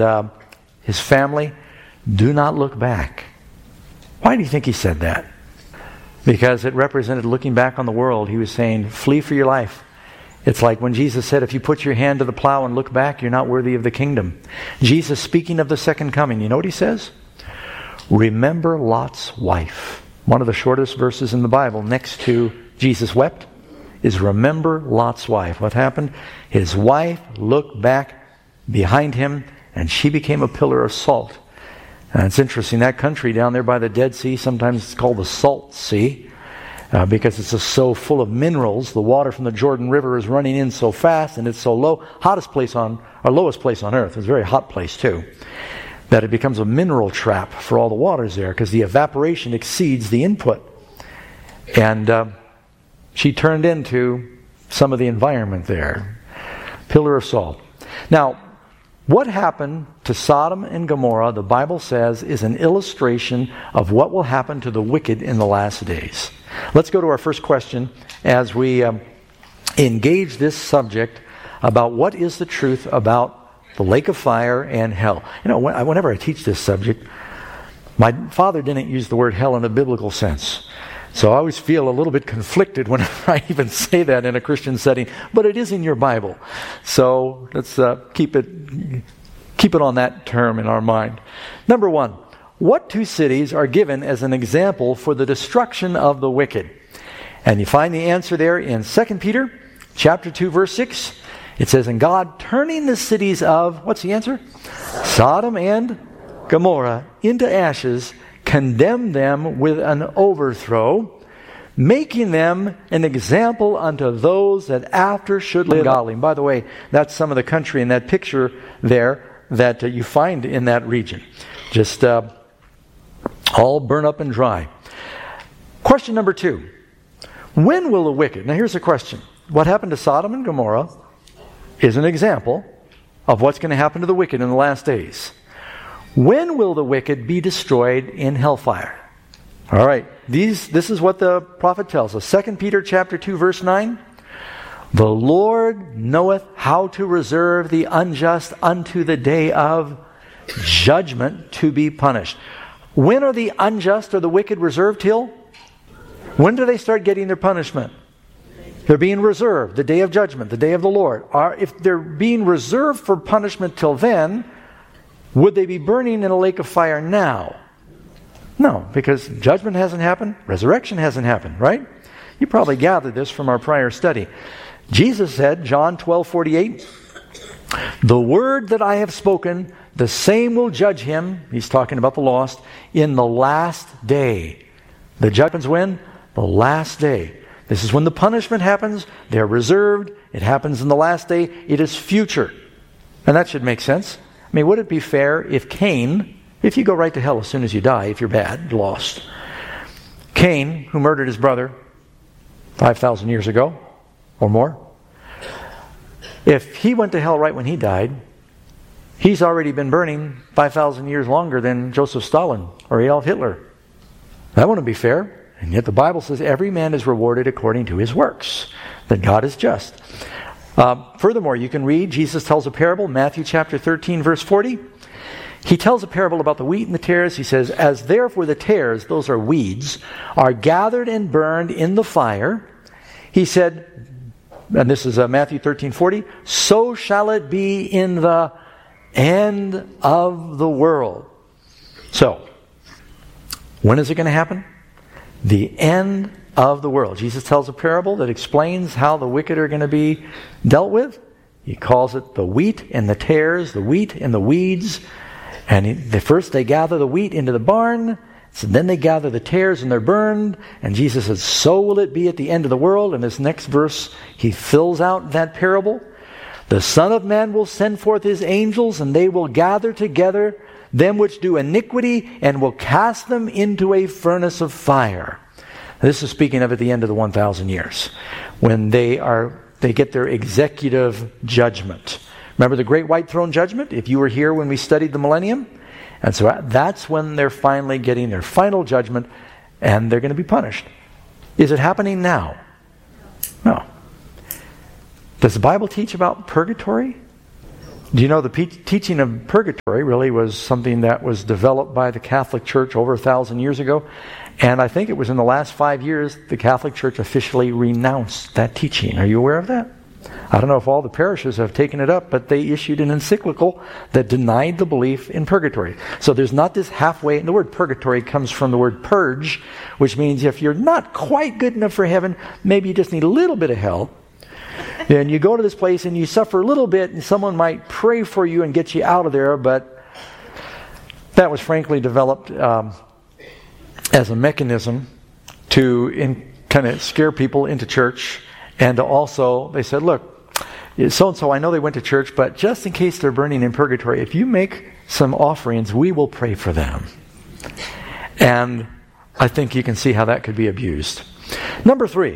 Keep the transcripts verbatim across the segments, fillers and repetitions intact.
uh, his family, do not look back. Why do you think he said that? Because it represented looking back on the world. He was saying, flee for your life. It's like when Jesus said, if you put your hand to the plow and look back, you're not worthy of the kingdom. Jesus, speaking of the second coming, you know what he says? Remember Lot's wife. One of the shortest verses in the Bible, next to Jesus wept, is remember Lot's wife. What happened? His wife looked back behind him, and she became a pillar of salt. And it's interesting, that country down there by the Dead Sea, sometimes it's called the Salt Sea, uh, because it's just so full of minerals. The water from the Jordan River is running in so fast, and it's so low. Hottest place on, or lowest place on earth. It's a very hot place too. That it becomes a mineral trap for all the waters there, because the evaporation exceeds the input. And uh, she turned into some of the environment there. Pillar of salt. Now, what happened to Sodom and Gomorrah, the Bible says, is an illustration of what will happen to the wicked in the last days. Let's go to our first question as we um, engage this subject about what is the truth about the lake of fire and hell. You know, whenever I teach this subject, my father didn't use the word hell in a biblical sense. So I always feel a little bit conflicted whenever I even say that in a Christian setting, but it is in your Bible. So let's uh, keep it keep it on that term in our mind. Number one, what two cities are given as an example for the destruction of the wicked? And you find the answer there in Second Peter chapter two, verse six. It says, and God turning the cities of, what's the answer? Sodom and Gomorrah into ashes, condemned them with an overthrow, making them an example unto those that after should live godly. And by the way, that's some of the country in that picture there that uh, you find in that region. Just uh, all burn up and dry. Question number two. When will the wicked... Now here's a question. What happened to Sodom and Gomorrah is an example of what's going to happen to the wicked in the last days. When will the wicked be destroyed in hellfire? All right, these this is what the prophet tells us. Second Peter chapter two, verse nine. The Lord knoweth how to reserve the unjust unto the day of judgment to be punished. When are the unjust or the wicked reserved till? When do they start getting their punishment? They're being reserved, the day of judgment, the day of the Lord. Are, if they're being reserved for punishment till then, would they be burning in a lake of fire now? No, because judgment hasn't happened, resurrection hasn't happened, right? You probably gathered this from our prior study. Jesus said, John twelve forty-eight, the word that I have spoken, the same will judge him, he's talking about the lost, in the last day. The judgment's when? The last day. This is when the punishment happens. They're reserved. It happens in the last day. It is future. And that should make sense. I mean, would it be fair if Cain, if you go right to hell as soon as you die, if you're bad, lost. Cain, who murdered his brother five thousand years ago or more, if he went to hell right when he died, he's already been burning five thousand years longer than Joseph Stalin or Adolf Hitler. That wouldn't be fair. And yet the Bible says every man is rewarded according to his works, that God is just. Uh, furthermore, you can read, Jesus tells a parable, Matthew chapter thirteen, verse forty. He tells a parable about the wheat and the tares. He says, as therefore the tares, those are weeds, are gathered and burned in the fire, he said, and this is uh, Matthew thirteen forty, so shall it be in the end of the world. So, when is it going to happen? The end of the world. Jesus tells a parable that explains how the wicked are going to be dealt with. He calls it the wheat and the tares, the wheat and the weeds. And he, the first they gather the wheat into the barn, so then they gather the tares and they're burned. And Jesus says, so will it be at the end of the world. In this next verse, he fills out that parable. The Son of Man will send forth his angels, and they will gather together them which do iniquity, and will cast them into a furnace of fire. This is speaking of at the end of the one thousand years, when they are they get their executive judgment. Remember the great white throne judgment? If you were here when we studied the millennium? And so that's when they're finally getting their final judgment, and they're going to be punished. Is it happening now? No. Does the Bible teach about purgatory? Do you know the pe- teaching of purgatory really was something that was developed by the Catholic Church over a thousand years ago? And I think it was in the last five years the Catholic Church officially renounced that teaching. Are you aware of that? I don't know if all the parishes have taken it up, but they issued an encyclical that denied the belief in purgatory. So there's not this halfway. And the word purgatory comes from the word purge, which means if you're not quite good enough for heaven, maybe you just need a little bit of hell. Then you go to this place and you suffer a little bit, and someone might pray for you and get you out of there, but that was frankly developed um, as a mechanism to in, kind of scare people into church. And also, they said, look, so-and-so, I know they went to church, but just in case they're burning in purgatory, if you make some offerings, we will pray for them. And I think you can see how that could be abused. Number three,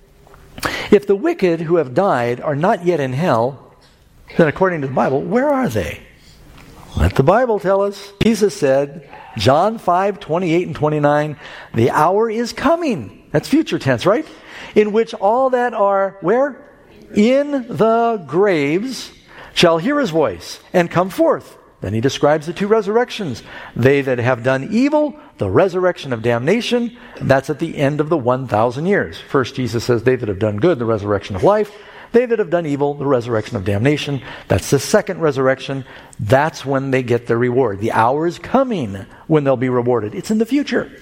if the wicked who have died are not yet in hell, then according to the Bible, where are they? Let the Bible tell us. Jesus said, John five, twenty-eight and twenty-nine, the hour is coming. That's future tense, right? In which all that are, where? In the graves shall hear his voice and come forth. Then he describes the two resurrections. They that have done evil, the resurrection of damnation, and that's at the end of the one thousand years. First, Jesus says, they that have done good, the resurrection of life. They that have done evil, the resurrection of damnation. That's the second resurrection. That's when they get their reward. The hour is coming when they'll be rewarded. It's in the future.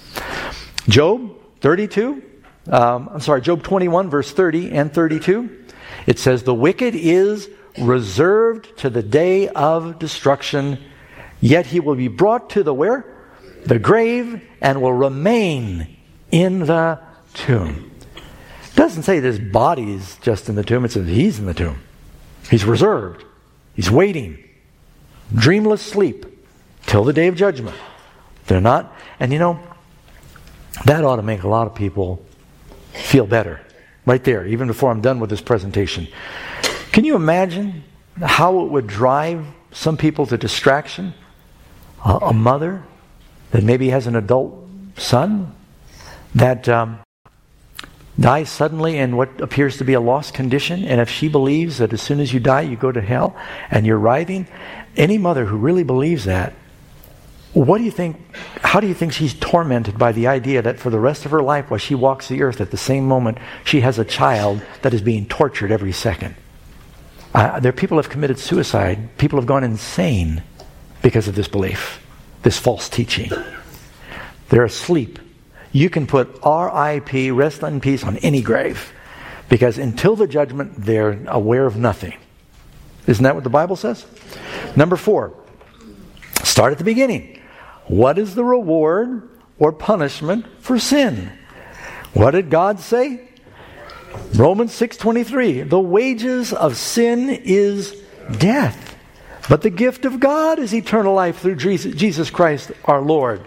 Job thirty-two, um, I'm sorry, Job twenty-one, verse thirty and thirty-two. It says, the wicked is reserved to the day of destruction, yet he will be brought to the where? The grave, and will remain in the tomb. It doesn't say this body is just in the tomb. It says he's in the tomb. He's reserved. He's waiting. Dreamless sleep till the day of judgment. They're not. And you know, that ought to make a lot of people feel better. Right there, even before I'm done with this presentation. Can you imagine how it would drive some people to distraction? A, a mother that maybe has an adult son that um, dies suddenly in what appears to be a lost condition, and if she believes that as soon as you die you go to hell and you're writhing, any mother who really believes that, what do you think, how do you think she's tormented by the idea that for the rest of her life while she walks the earth at the same moment she has a child that is being tortured every second? Uh, there are people who have committed suicide. People have gone insane because of this belief, this false teaching. They're asleep. You can put R I P, rest in peace, on any grave, because until the judgment they're aware of nothing. Isn't that what the Bible says? Number four, start at the beginning. What is the reward or punishment for sin? What did God say? Romans six twenty-three, the wages of sin is death, but the gift of God is eternal life through Jesus Christ our Lord.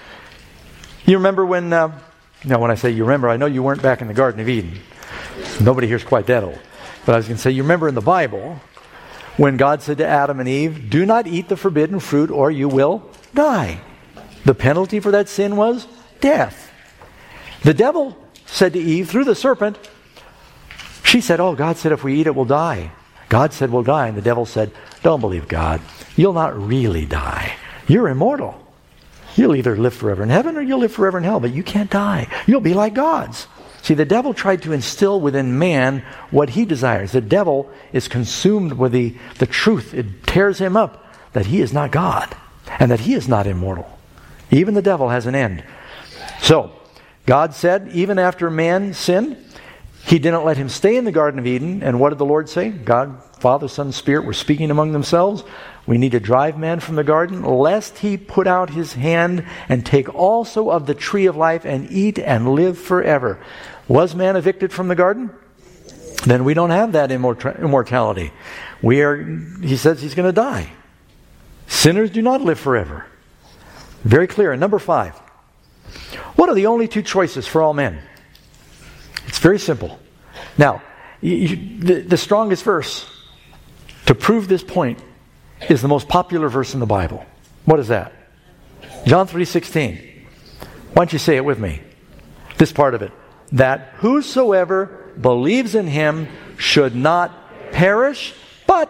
You remember when, uh, now when I say you remember, I know you weren't back in the Garden of Eden. Nobody here's quite that old. But I was going to say, you remember in the Bible when God said to Adam and Eve, do not eat the forbidden fruit or you will die. The penalty for that sin was death. The devil said to Eve through the serpent, she said, oh, God said if we eat it, we'll die. God said we'll die. And the devil said, don't believe God. You'll not really die. You're immortal. You'll either live forever in heaven or you'll live forever in hell, but you can't die. You'll be like gods. See, the devil tried to instill within man what he desires. The devil is consumed with the, the truth. It tears him up that he is not God and that he is not immortal. Even the devil has an end. So, God said, even after man sinned, he didn't let him stay in the Garden of Eden. And what did the Lord say? God, Father, Son, Spirit were speaking among themselves. We need to drive man from the garden, lest he put out his hand and take also of the tree of life and eat and live forever. Was man evicted from the garden? Then we don't have that immort- immortality. We are, he says he's going to die. Sinners do not live forever. Very clear. And number five, what are the only two choices for all men? It's very simple. Now, you, you, the, the strongest verse to prove this point is the most popular verse in the Bible. What is that? John three sixteen. Why don't you say it with me? This part of it. That whosoever believes in him should not perish, but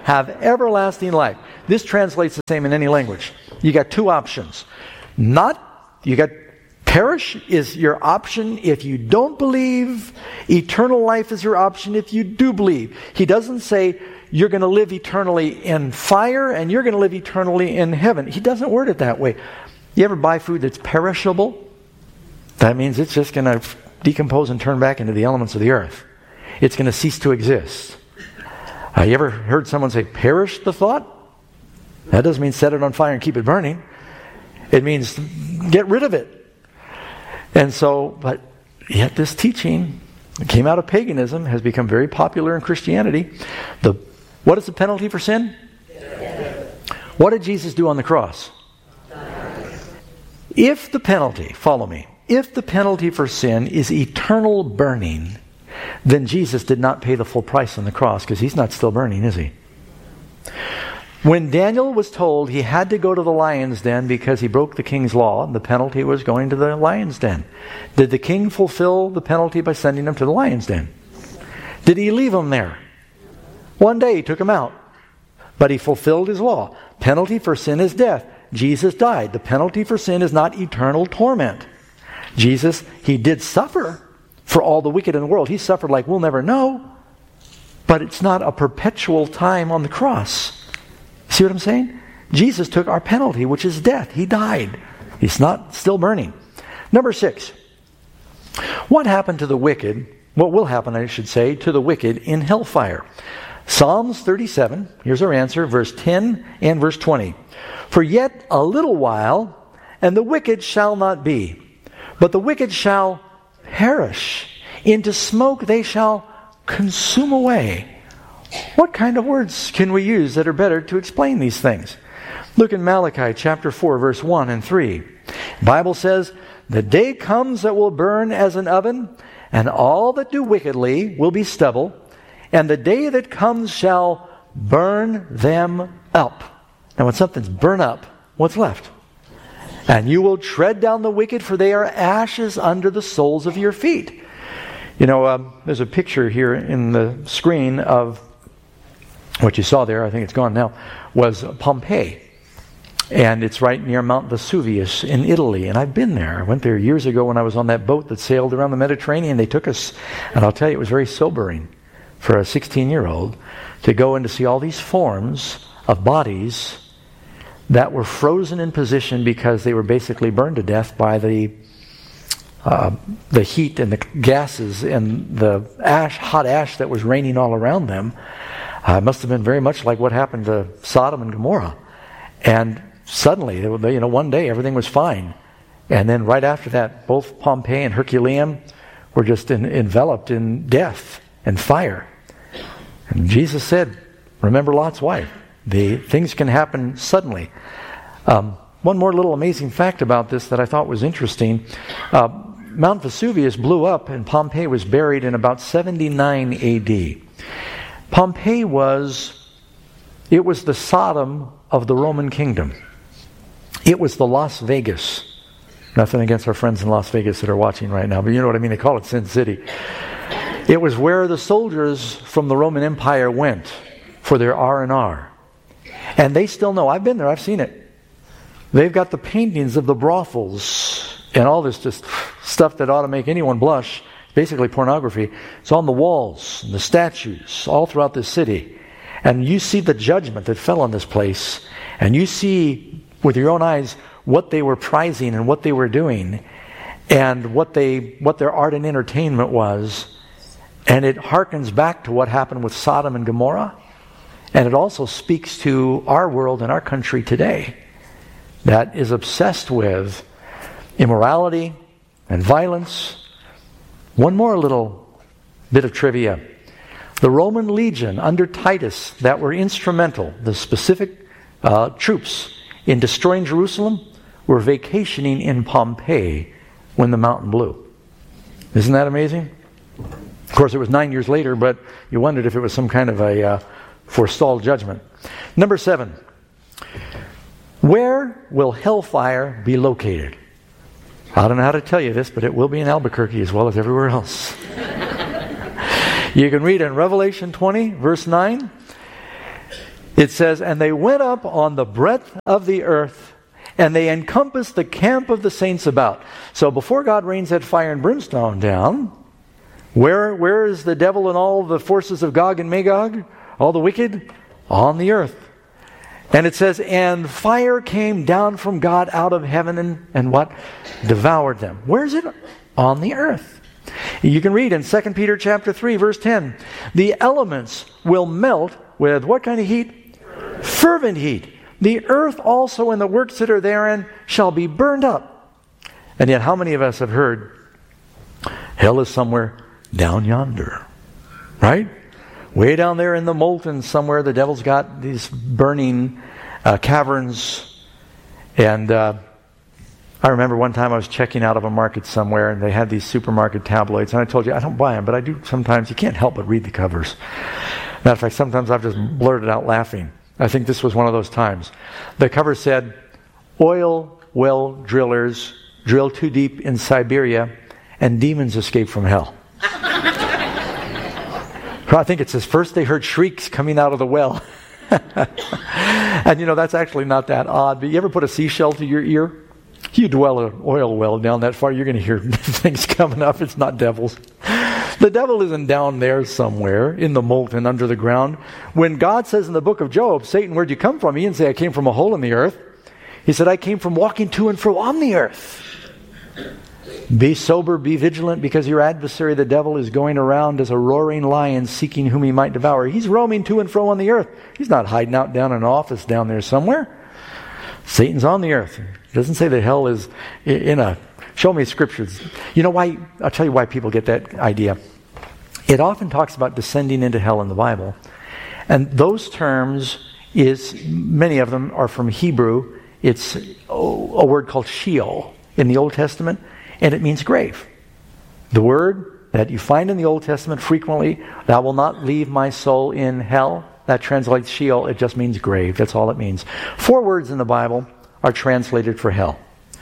have everlasting life. This translates the same in any language. You got two options. Not, you got perish is your option if you don't believe. Eternal life is your option if you do believe. He doesn't say you're going to live eternally in fire and you're going to live eternally in heaven. He doesn't word it that way. You ever buy food that's perishable? That means it's just going to decompose and turn back into the elements of the earth. It's going to cease to exist. Uh, you ever heard someone say, perish the thought? That doesn't mean set it on fire and keep it burning. It means get rid of it. And so, but yet this teaching that came out of paganism has become very popular in Christianity. The what is the penalty for sin? Death. What did Jesus do on the cross? Death. If the penalty, follow me, if the penalty for sin is eternal burning, then Jesus did not pay the full price on the cross, because he's not still burning, is he? When Daniel was told he had to go to the lion's den because he broke the king's law, the penalty was going to the lion's den. Did the king fulfill the penalty by sending him to the lion's den? Did he leave him there? One day he took him out. But he fulfilled his law. Penalty for sin is death. Jesus died. The penalty for sin is not eternal torment. Jesus, he did suffer for all the wicked in the world. He suffered like we'll never know. But it's not a perpetual time on the cross. See what I'm saying? Jesus took our penalty, which is death. He died. He's not still burning. Number six. What happened to the wicked, what will happen, I should say, to the wicked in hellfire? Psalms thirty-seven, here's our answer, verse ten and verse twenty. For yet a little while, and the wicked shall not be, but the wicked shall perish. Into smoke they shall consume away. What kind of words can we use that are better to explain these things? Look in Malachi chapter four, verse one and three. The Bible says, the day comes that will burn as an oven, and all that do wickedly will be stubble, and the day that comes shall burn them up. Now when something's burned up, what's left? And you will tread down the wicked, for they are ashes under the soles of your feet. You know, um, there's a picture here in the screen of what you saw there, I think it's gone now, was Pompeii. And it's right near Mount Vesuvius in Italy. And I've been there. I went there years ago when I was on that boat that sailed around the Mediterranean. They took us, and I'll tell you, it was very sobering for a sixteen-year-old to go and to see all these forms of bodies that were frozen in position because they were basically burned to death by the uh, the heat and the gases and the ash, hot ash that was raining all around them. Uh, it must have been very much like what happened to Sodom and Gomorrah. And suddenly, you know, one day everything was fine. And then right after that, both Pompeii and Herculaneum were just in, enveloped in death and fire. And Jesus said, remember Lot's wife. The things can happen suddenly. Um, one more little amazing fact about this that I thought was interesting. Uh, Mount Vesuvius blew up and Pompeii was buried in about seventy-nine A D. Pompeii was, it was the Sodom of the Roman kingdom. It was the Las Vegas. Nothing against our friends in Las Vegas that are watching right now, but you know what I mean. They call it Sin City. It was where the soldiers from the Roman Empire went for their R and R. And they still know. I've been there. I've seen it. They've got the paintings of the brothels and all this just stuff that ought to make anyone blush. Basically pornography. It's on the walls and the statues all throughout this city. And you see the judgment that fell on this place. And you see with your own eyes what they were prizing and what they were doing. And what they what their art and entertainment was. And it harkens back to what happened with Sodom and Gomorrah. And it also speaks to our world and our country today that is obsessed with immorality and violence. One more little bit of trivia. The Roman legion under Titus that were instrumental, the specific uh, troops in destroying Jerusalem, were vacationing in Pompeii when the mountain blew. Isn't that amazing? Of course, it was nine years later, but you wondered if it was some kind of a uh, forestalled judgment. Number seven. Where will hellfire be located? I don't know how to tell you this, but it will be in Albuquerque as well as everywhere else. You can read in Revelation twenty, verse nine. It says, and they went up on the breadth of the earth, and they encompassed the camp of the saints about. So before God rains that fire and brimstone down, where, where is the devil and all the forces of Gog and Magog, all the wicked? On the earth. And it says, and fire came down from God out of heaven and, and what? Devoured them. Where is it? On the earth. You can read in Second Peter chapter three, verse ten. The elements will melt with what kind of heat? Fervent heat. The earth also and the works that are therein shall be burned up. And yet how many of us have heard hell is somewhere down yonder? Right? Way down there in the molten somewhere, the devil's got these burning uh, caverns. And uh, I remember one time I was checking out of a market somewhere, and they had these supermarket tabloids. And I told you, I don't buy them, but I do sometimes. You can't help but read the covers. Matter of fact, sometimes I've just blurted out laughing. I think this was one of those times. The cover said, oil well drillers drill too deep in Siberia, and demons escape from hell. I think it says, first they heard shrieks coming out of the well. And you know, that's actually not that odd. But you ever put a seashell to your ear? You dwell an oil well down that far, you're going to hear things coming up. It's not devils. The devil isn't down there somewhere in the molten under the ground. When God says in the book of Job, Satan, where'd you come from? He didn't say, I came from a hole in the earth. He said, I came from walking to and fro on the earth. Be sober, be vigilant, because your adversary, the devil, is going around as a roaring lion seeking whom he might devour. He's roaming to and fro on the earth. He's not hiding out down in an office down there somewhere. Satan's on the earth. It doesn't say that hell is in a... Show me scriptures. You know why? I'll tell you why people get that idea. It often talks about descending into hell in the Bible. And those terms, is many of them are from Hebrew. It's a word called Sheol in the Old Testament, and it means grave. The word that you find in the Old Testament frequently, thou will not leave my soul in hell, that translates Sheol. It just means grave. That's all it means. Four words in the Bible are translated for hell.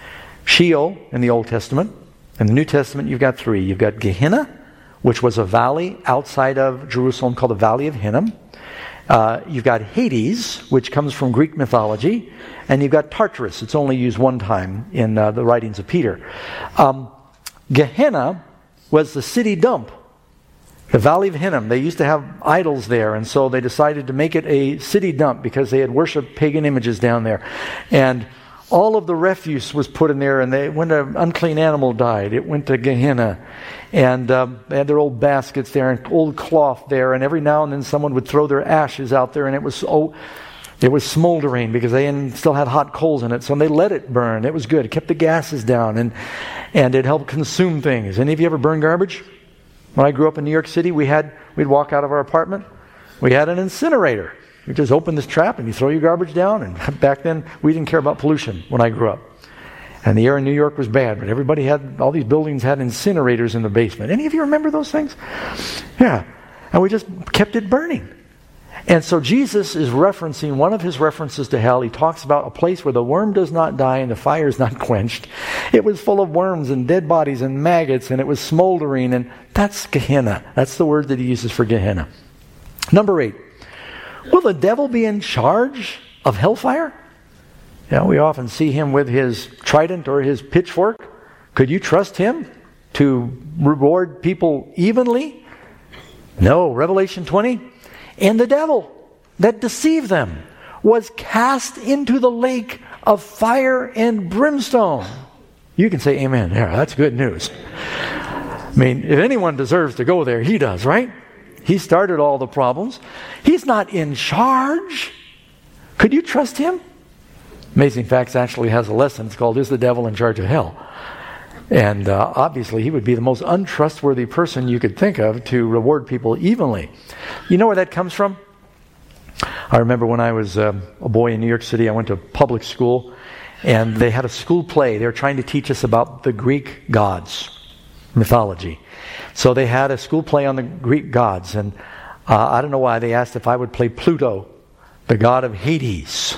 Sheol in the Old Testament. In the New Testament, you've got three. You've got Gehenna, which was a valley outside of Jerusalem called the Valley of Hinnom. Uh, you've got Hades, which comes from Greek mythology. And you've got Tartarus. It's only used one time in uh, the writings of Peter. Um, Gehenna was the city dump. The Valley of Hinnom. They used to have idols there, and so they decided to make it a city dump because they had worshipped pagan images down there. And all of the refuse was put in there, and they, when an unclean animal died, it went to Gehenna. And um, they had their old baskets there and old cloth there, and every now and then someone would throw their ashes out there, and it was oh, it was smoldering because they still had hot coals in it, so they let it burn. It was good. It kept the gases down, and and it helped consume things. Any of you ever burn garbage? When I grew up in New York City, we had we'd walk out of our apartment. We had an incinerator. You just open this trap and you throw your garbage down. And back then, we didn't care about pollution when I grew up. And the air in New York was bad, but everybody had, all these buildings had incinerators in the basement. Any of you remember those things? Yeah. And we just kept it burning. And so Jesus is referencing, one of his references to hell, he talks about a place where the worm does not die and the fire is not quenched. It was full of worms and dead bodies and maggots, and it was smoldering, and that's Gehenna. That's the word that he uses for Gehenna. Number eight. Will the devil be in charge of hellfire? You know, we often see him with his trident or his pitchfork. Could you trust him to reward people evenly? No. Revelation twenty. And the devil that deceived them was cast into the lake of fire and brimstone. You can say amen. Yeah, that's good news. I mean, if anyone deserves to go there, he does, right? He started all the problems. He's not in charge. Could you trust him? Amazing Facts actually has a lesson. It's called, Is the Devil in Charge of Hell? And uh, obviously he would be the most untrustworthy person you could think of to reward people evenly. You know where that comes from? I remember when I was uh, a boy in New York City, I went to public school, and they had a school play. They were trying to teach us about the Greek gods, mythology. So they had a school play on the Greek gods, and uh, I don't know why they asked if I would play Pluto, the god of Hades,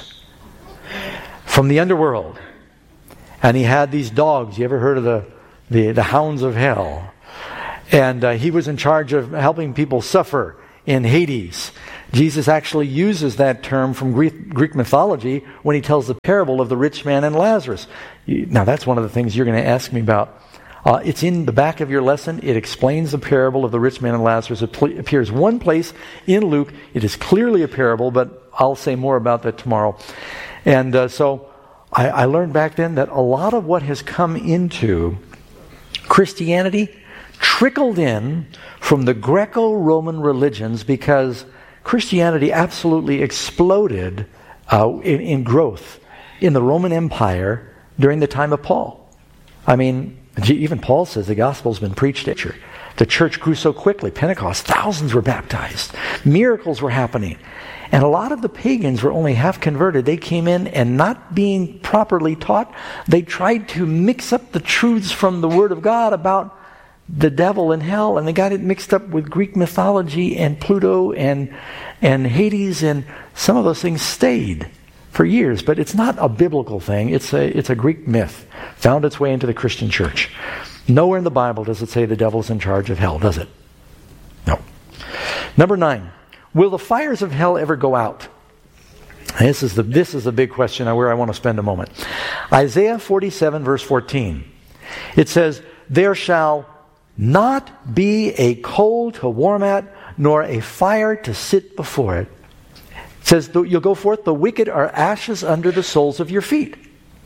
from the underworld. And he had these dogs. You ever heard of the the, the hounds of hell? And uh, he was in charge of helping people suffer in Hades. Jesus actually uses that term from Greek, Greek mythology when he tells the parable of the rich man and Lazarus. Now, that's one of the things you're going to ask me about. Uh, it's in the back of your lesson. It explains the parable of the rich man and Lazarus. It pl- appears one place in Luke. It is clearly a parable, but I'll say more about that tomorrow. And uh, so I, I learned back then that a lot of what has come into Christianity trickled in from the Greco-Roman religions, because Christianity absolutely exploded uh, in, in growth in the Roman Empire during the time of Paul. I mean, even Paul says the gospel's been preached at church. The church grew so quickly. Pentecost, thousands were baptized. Miracles were happening. And a lot of the pagans were only half converted. They came in and, not being properly taught, they tried to mix up the truths from the Word of God about the devil and hell, and they got it mixed up with Greek mythology and Pluto and and Hades, and some of those things stayed for years. But it's not a biblical thing. It's a it's a Greek myth. Found its way into the Christian church. Nowhere in the Bible does it say the devil's in charge of hell, does it? No. Number nine. Will the fires of hell ever go out? This is the this is the big question where I want to spend a moment. Isaiah forty-seven, verse fourteen. It says, "There shall not be a coal to warm at, nor a fire to sit before it." It says, you'll go forth, the wicked are ashes under the soles of your feet.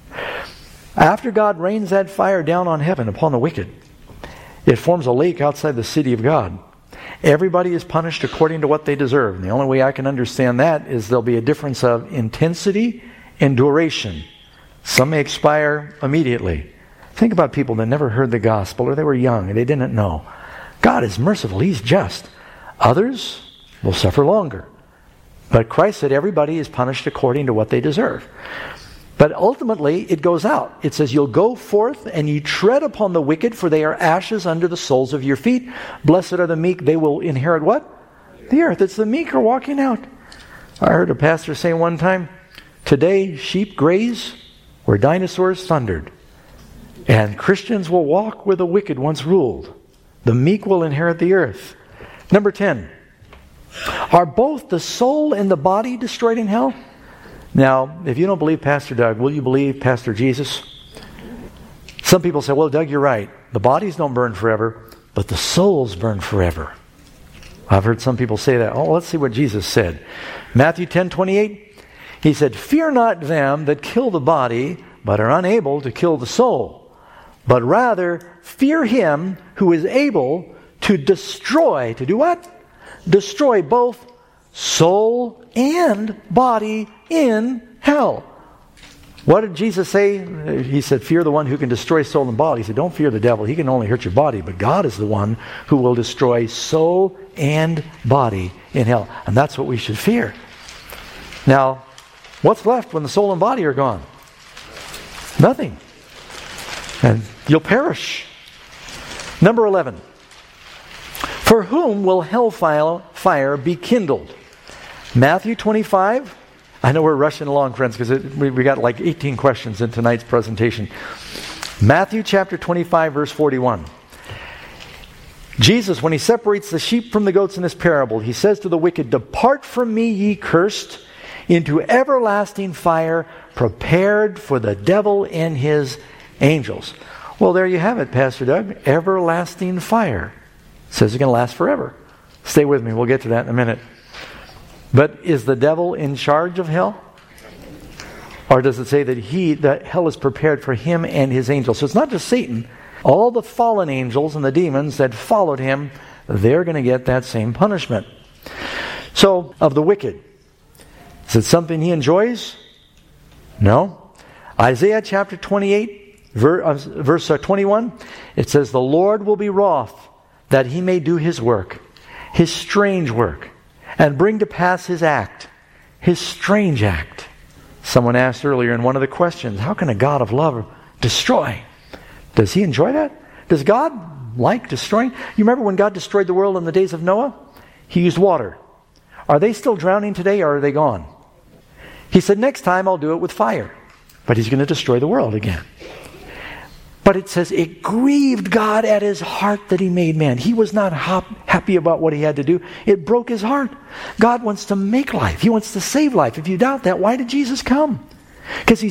After God rains that fire down on heaven upon the wicked, it forms a lake outside the city of God. Everybody is punished according to what they deserve. And the only way I can understand that is there'll be a difference of intensity and duration. Some may expire immediately. Think about people that never heard the gospel, or they were young and they didn't know. God is merciful. He's just. Others will suffer longer. But Christ said everybody is punished according to what they deserve. But ultimately, it goes out. It says, you'll go forth and ye tread upon the wicked, for they are ashes under the soles of your feet. Blessed are the meek. They will inherit what? The earth. It's the meek are walking out. I heard a pastor say one time, today sheep graze where dinosaurs thundered. And Christians will walk where the wicked once ruled. The meek will inherit the earth. Number ten. Are both the soul and the body destroyed in hell? Now, if you don't believe Pastor Doug, will you believe Pastor Jesus? Some people say, well, Doug, you're right. The bodies don't burn forever, but the souls burn forever. I've heard some people say that. Oh, let's see what Jesus said. Matthew ten twenty-eight. He said, fear not them that kill the body, but are unable to kill the soul. But rather, fear him who is able to destroy, to do what? Destroy both soul and body in hell. What did Jesus say? He said, fear the one who can destroy soul and body. He said, don't fear the devil. He can only hurt your body, but God is the one who will destroy soul and body in hell. And that's what we should fear. Now, what's left when the soul and body are gone? Nothing. And you'll perish. Number eleven. For whom will hellfire fire be kindled? Matthew twenty-five. I know we're rushing along, friends, because we, we got like eighteen questions in tonight's presentation. Matthew chapter twenty-five, verse forty-one. Jesus, when he separates the sheep from the goats in this parable, he says to the wicked, depart from me, ye cursed, into everlasting fire, prepared for the devil and his angels. Well, there you have it, Pastor Doug. Everlasting fire. It says it's going to last forever. Stay with me. We'll get to that in a minute. But is the devil in charge of hell? Or does it say that he, that hell is prepared for him and his angels? So it's not just Satan. All the fallen angels and the demons that followed him, they're going to get that same punishment. So, of the wicked, is it something he enjoys? No. Isaiah chapter twenty-eight, verse twenty-one, it says, the Lord will be wroth, that he may do his work, his strange work, and bring to pass his act, his strange act. Someone asked earlier in one of the questions, how can a God of love destroy? Does he enjoy that? Does God like destroying? You remember when God destroyed the world in the days of Noah? He used water. Are they still drowning today, or are they gone? He said, next time I'll do it with fire. But he's going to destroy the world again. But it says it grieved God at his heart that he made man. He was not hop- happy about what he had to do. It broke his heart. God wants to make life. He wants to save life. If you doubt that, why did Jesus come? Because he